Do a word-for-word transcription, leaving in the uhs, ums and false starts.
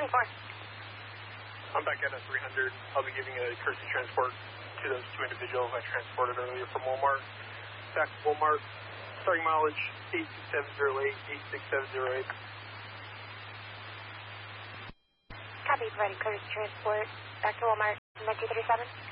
twenty-four. I'm back at a three hundred. I'll be giving a courtesy transport to those two individuals I transported earlier from Walmart. Back to Walmart. Starting mileage eight six seven zero eight, eight six seven zero eight. Copy, providing courtesy transport. Back to Walmart, nine two three seven.